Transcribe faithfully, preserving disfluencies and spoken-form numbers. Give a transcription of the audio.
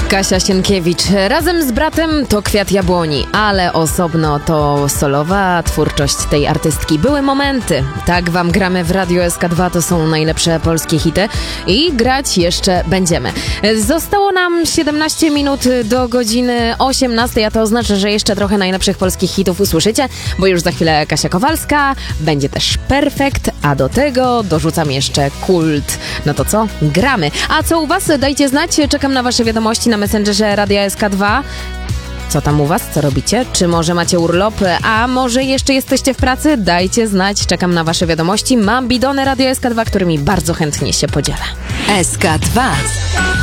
Kasia Sienkiewicz. Razem z bratem to Kwiat Jabłoni, ale osobno to solowa twórczość tej artystki. Były momenty. Tak wam gramy w Radio S K dwa, to są najlepsze polskie hity i grać jeszcze będziemy. Zostało nam siedemnaście minut do godziny osiemnastej, a to oznacza, że jeszcze trochę najlepszych polskich hitów usłyszycie, bo już za chwilę Kasia Kowalska, będzie też Perfekt, a do tego dorzucam jeszcze Kult. No to co? Gramy. A co u was? Dajcie znać, czekam na wasze wiadomości na Messengerze Radia S K dwa. Co tam u was? Co robicie? Czy może macie urlop? A może jeszcze jesteście w pracy? Dajcie znać, czekam na wasze wiadomości. Mam bidony Radio S K dwa, którymi bardzo chętnie się podzielę. S K dwa.